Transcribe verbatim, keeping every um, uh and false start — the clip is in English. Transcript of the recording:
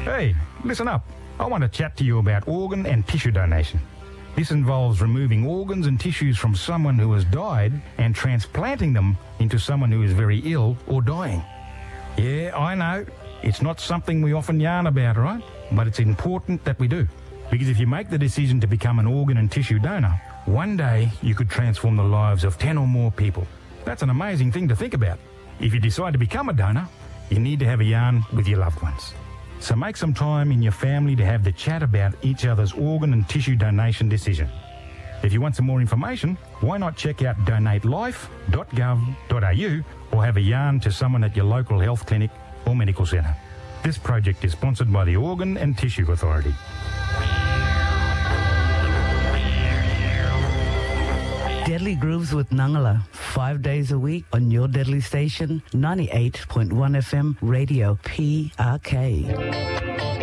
Hey, listen up. I want to chat to you about organ and tissue donation. This involves removing organs and tissues from someone who has died and transplanting them into someone who is very ill or dying. Yeah, I know, it's not something we often yarn about, right? But it's important that we do. Because if you make the decision to become an organ and tissue donor, one day you could transform the lives of ten or more people. That's an amazing thing to think about. If you decide to become a donor, you need to have a yarn with your loved ones. So make some time in your family to have the chat about each other's organ and tissue donation decision. If you want some more information, why not check out donate life dot gov dot a u or have a yarn to someone at your local health clinic or medical centre. This project is sponsored by the Organ and Tissue Authority. Deadly Grooves with Nangala, five days a week on your deadly station, ninety-eight point one F M Radio P R K.